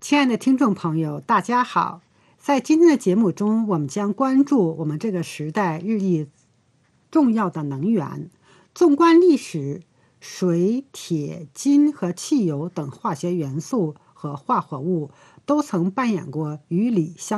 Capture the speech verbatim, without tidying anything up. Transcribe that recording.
亲爱的听众朋友，大家好！在今天的节目中，我们将关注我们这个时代日益重要的能源。纵观历史，水、铁、金和汽油等化学元素和化合物都曾扮演过与锂相